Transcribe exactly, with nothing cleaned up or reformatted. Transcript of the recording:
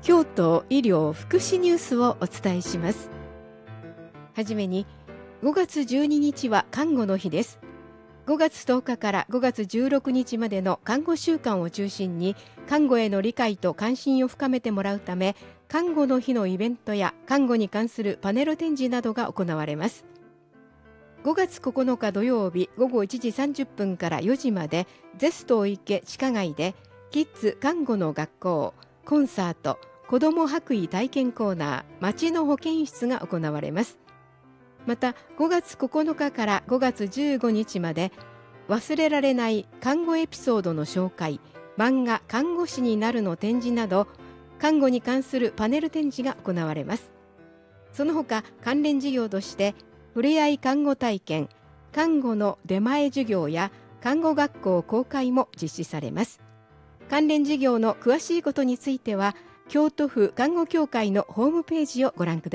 京都医療福祉ニュースをお伝えします。はじめに、ごがつじゅうににちは看護の日です。ごがつとおかからごがつじゅうろくにちまでの看護週間を中心に、看護への理解と関心を深めてもらうため、看護の日のイベントや看護に関するパネル展示などが行われます。ごがつここのか土曜日ごごいちじさんじゅっぷんからよじまで、ゼスト池地下街でキッズ看護の学校、コンサート、子ども白衣体験コーナー、町の保健室が行われます。またごがつここのかからごがつじゅうごにちまで、忘れられない看護エピソードの紹介、漫画看護師になるの展示など、看護に関するパネル展示が行われます。その他関連事業として、ふれあい看護体験、看護の出前授業や看護学校公開も実施されます。関連事業の詳しいことについては、京都府看護協会のホームページをご覧ください。